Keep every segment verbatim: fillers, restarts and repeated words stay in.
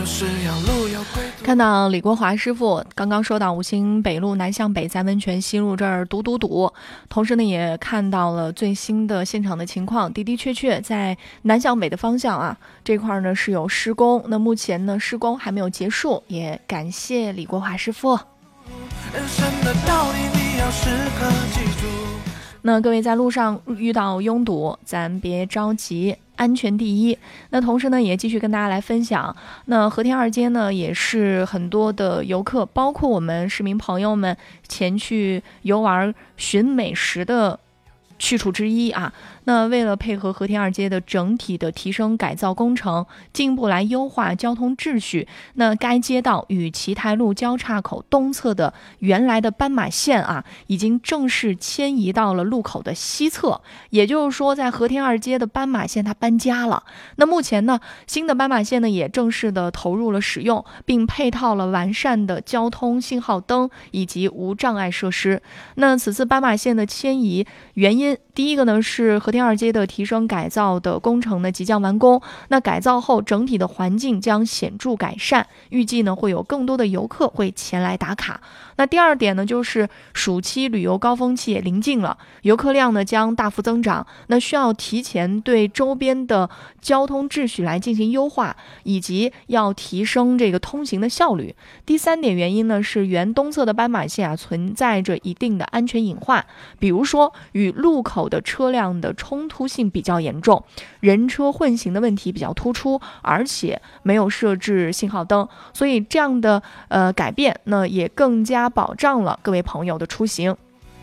看到李国华师傅刚刚说到五星北路南向北在温泉西路这儿堵堵堵，同时呢也看到了最新的现场的情况，的的确确在南向北的方向啊这块呢是有施工，那目前呢施工还没有结束，也感谢李国华师傅。人生的道理你要时刻记住。那各位在路上遇到拥堵，咱别着急，安全第一。那同时呢也继续跟大家来分享，那和田二街呢也是很多的游客，包括我们市民朋友们前去游玩寻美食的去处之一啊。那为了配合和田二街的整体的提升改造工程，进一步来优化交通秩序，那该街道与奇台路交叉口东侧的原来的斑马线啊，已经正式迁移到了路口的西侧。也就是说，在和田二街的斑马线它搬家了。那目前呢，新的斑马线呢也正式的投入了使用，并配套了完善的交通信号灯以及无障碍设施。那此次斑马线的迁移原因，第一个呢是和田二街的提升改造的工程呢即将完工，那改造后整体的环境将显著改善，预计呢会有更多的游客会前来打卡。那第二点呢就是暑期旅游高峰期也临近了，游客量呢将大幅增长，那需要提前对周边的交通秩序来进行优化，以及要提升这个通行的效率。第三点原因呢是原东侧的斑马线啊存在着一定的安全隐患，比如说与路口的车辆的冲突性比较严重，人车混行的问题比较突出，而且没有设置信号灯，所以这样的呃改变呢也更加保障了各位朋友的出行。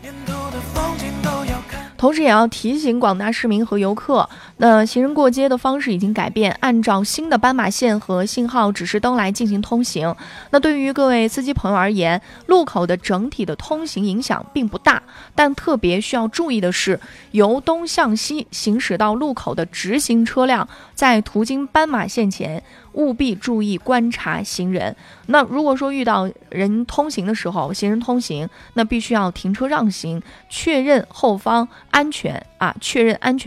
同时也要提醒广大市民和游客，那行人过街的方式已经改变，按照新的斑马线和信号指示灯来进行通行。那对于各位司机朋友而言，路口的整体的通行影响并不大，但特别需要注意的是，由东向西行驶到路口的直行车辆，在途经斑马线前务必注意观察行人。那如果说遇到人通行的时候，行人通行，那必须要停车让行，确认后方安全啊，确认安全